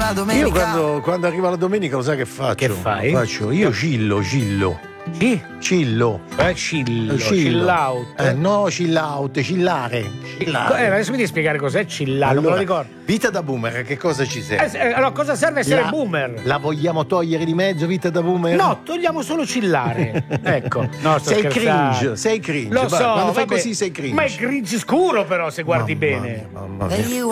la domenica. Io quando arriva la domenica, lo sai che faccio? Che fai? Io cillo. Chi? Cillo. Chill out. No, chill out, chillare. Adesso mi devi spiegare cos'è chillare, non me lo ricordo. Vita da boomer, che cosa ci serve? Allora, cosa serve essere boomer? La vogliamo togliere di mezzo, vita da boomer? No, togliamo solo chillare. Ecco. No, sei cringe. Lo so. Quando fai così sei cringe. Ma è cringe scuro però, se guardi bene. Mamma mia.